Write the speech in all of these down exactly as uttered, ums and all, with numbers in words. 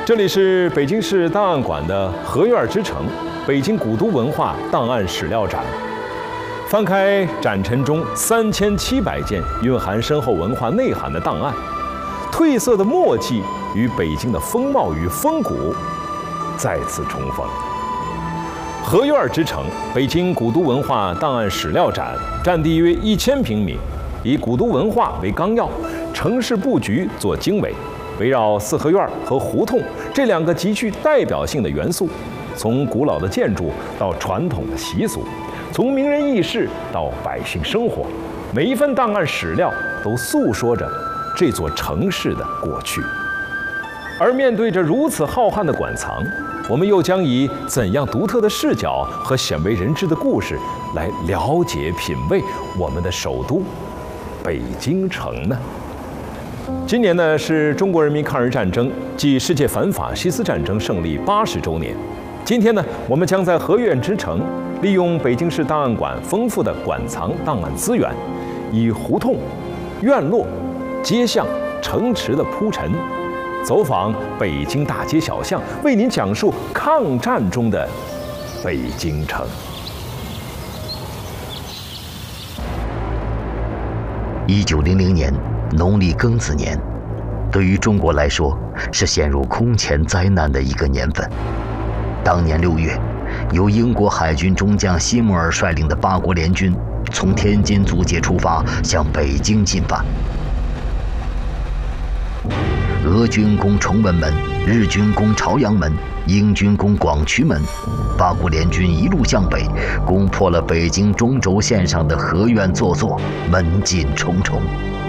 这里是北京市档案馆的合院之城北京古都文化档案史料展。翻开展陈中三千七百件蕴含深厚文化内涵的档案，褪色的墨迹与北京的风貌与风骨再次重逢。合院之城北京古都文化档案史料展，占地约一千平米，以古都文化为纲要，城市布局做经纬。围绕四合院和胡同这两个极具代表性的元素，从古老的建筑到传统的习俗，从名人轶事到百姓生活，每一份档案史料都诉说着这座城市的过去。而面对着如此浩瀚的馆藏，我们又将以怎样独特的视角和鲜为人知的故事来了解品味我们的首都北京城呢？今年呢是中国人民抗日战争暨世界反法西斯战争胜利八十周年。今天呢，我们将在合院之城，利用北京市档案馆丰富的馆藏档案资源，以胡同、院落、街巷、城池的铺陈，走访北京大街小巷，为您讲述抗战中的北京城。 一九零零年。农历庚子年，对于中国来说是陷入空前灾难的一个年份。当年六月，由英国海军中将希莫尔率领的八国联军从天津租界出发，向北京进犯。俄军攻崇文门，日军攻朝阳门，英军攻广渠门，八国联军一路向北，攻破了北京中轴线上的合院座座，门禁重重。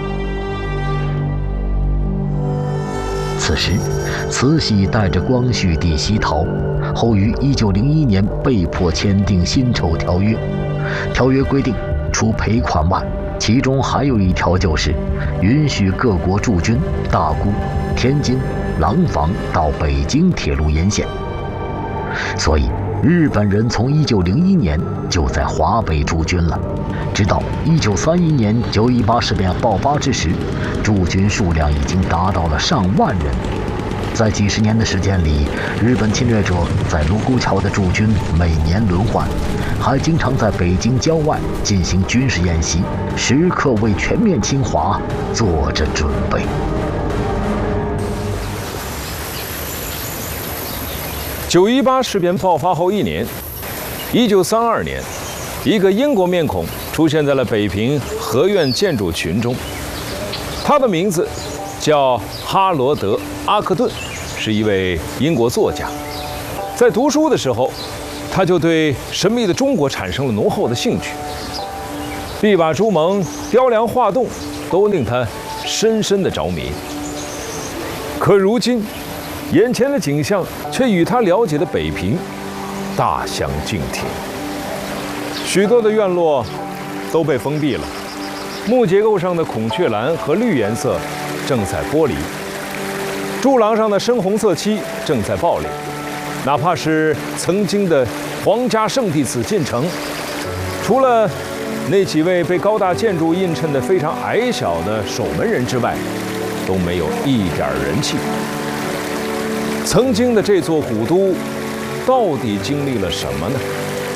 此时，慈禧带着光绪帝西逃，后于一九零一年被迫签订辛丑条约。条约规定，除赔款外，其中还有一条就是允许各国驻军大沽、天津、廊坊到北京铁路沿线。所以，日本人从一九零一年就在华北驻军了，直到一九三一年九一八事变爆发之时，驻军数量已经达到了上万人。在几十年的时间里，日本侵略者在卢沟桥的驻军每年轮换，还经常在北京郊外进行军事演习，时刻为全面侵华做着准备。 九一八事变爆发后一年，一九三二年，一个英国面孔出现在了北平合院建筑群中。他的名字叫哈罗德·阿克顿，是一位英国作家。在读书的时候，他就对神秘的中国产生了浓厚的兴趣。毕马朱蒙、雕梁画栋都令他深深的着迷。可如今，眼前的景象却与他了解的北平大相径庭。许多的院落都被封闭了，木结构上的孔雀蓝和绿颜色正在剥离，柱廊上的深红色漆正在爆裂。哪怕是曾经的皇家圣地紫禁城，除了那几位被高大建筑映衬得非常矮小的守门人之外，都没有一点人气。曾经的这座古都到底经历了什么呢？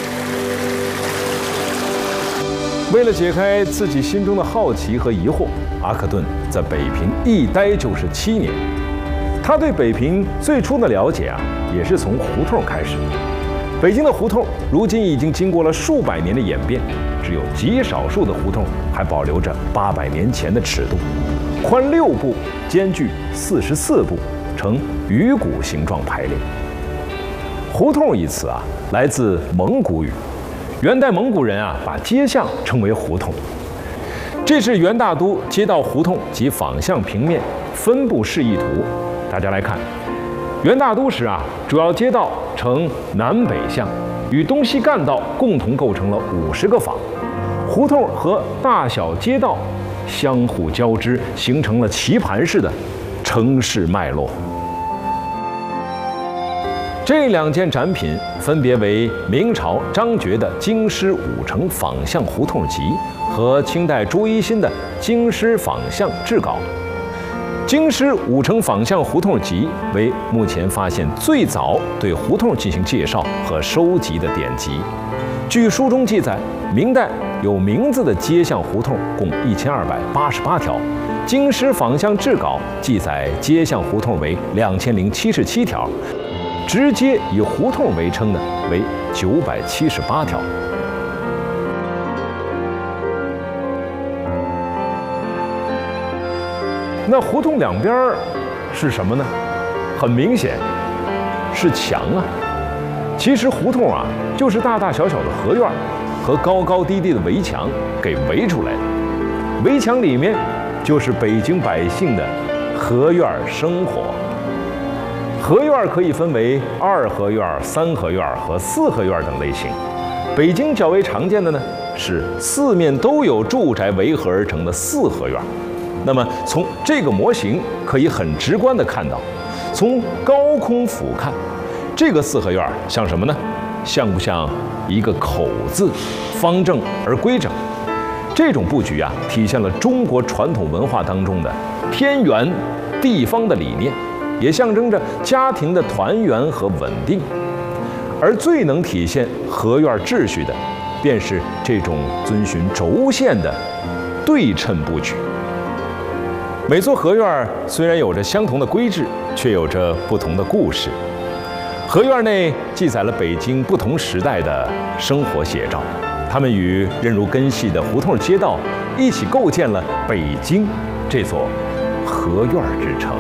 为了解开自己心中的好奇和疑惑，阿克顿在北平一待就是七年。他对北平最初的了解啊，也是从胡同开始。北京的胡同如今已经经过了数百年的演变，只有极少数的胡同还保留着八百年前的尺度，宽六步，间距四十四步，呈鱼骨形状排列。胡同一词啊，来自蒙古语。元代蒙古人啊，把街巷称为胡同。这是元大都街道胡同及坊巷平面分布示意图。大家来看，元大都时啊，主要街道呈南北向，与东西干道共同构成了五十个坊，胡同和大小街道相互交织，形成了棋盘式的城市脉络。这两件展品分别为明朝张觉的《京师五城坊巷胡同集》和清代朱一新的《京师坊巷志稿》。 京师五城坊巷胡同集为目前发现最早对胡同进行介绍和收集的典籍。据书中记载，明代有名字的街巷胡同共一千二百八十八条，京师坊巷志稿记载街巷胡同为两千零七十七条，直接以胡同为称的为九百七十八条。那胡同两边是什么呢？很明显是墙啊。其实胡同啊，就是大大小小的合院和高高低低的围墙给围出来的。围墙里面就是北京百姓的合院生活。合院可以分为二合院、三合院和四合院等类型。北京较为常见的呢是四面都有住宅围合而成的四合院。那么从这个模型可以很直观地看到，从高空俯瞰，这个四合院像什么呢？像不像一个口字，方正而规整？这种布局啊，体现了中国传统文化当中的天圆地方的理念，也象征着家庭的团圆和稳定。而最能体现合院秩序的，便是这种遵循轴线的对称布局。每座合院虽然有着相同的规制，却有着不同的故事。合院内记载了北京不同时代的生活写照，它们与韧如根系的胡同街道一起构建了北京这座合院之城。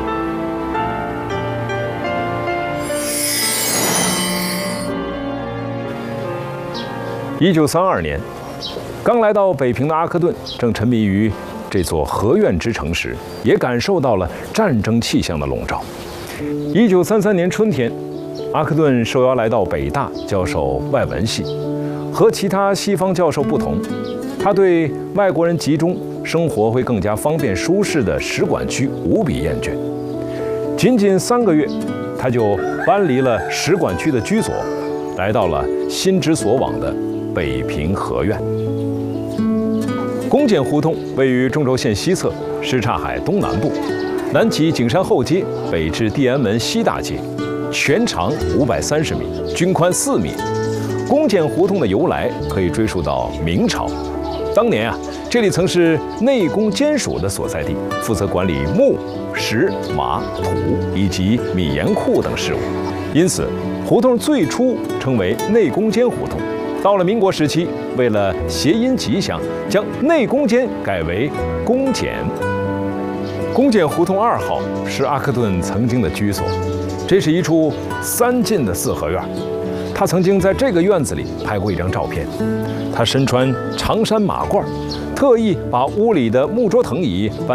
一九三二年，刚来到北平的阿克顿正沉迷于这座合院之城时，也感受到了战争气象的笼罩。一九三三年春天，阿克顿受邀来到北大教授外文系。和其他西方教授不同，他对外国人集中生活会更加方便舒适的使馆区无比厌倦。仅仅三个月，他就搬离了使馆区的居所，来到了心之所往的北平合院。宫检胡同位于中轴线西侧，什刹海东南部，南起景山后街，北至地安门西大街，全长五百三十米，均宽四米。宫检胡同的由来可以追溯到明朝。当年啊，这里曾是内宫监署的所在地，负责管理木、石、马、土以及米盐库等事务，因此胡同最初称为内宫监胡同。到了民国时期，为了谐音吉祥，将内宫监改为宫检。宫检胡同二号是阿克顿曾经的居所，这是一处三进的四合院。他曾经在这个院子里拍过一张照片，他身穿长衫马褂，特意把屋里的木桌藤椅搬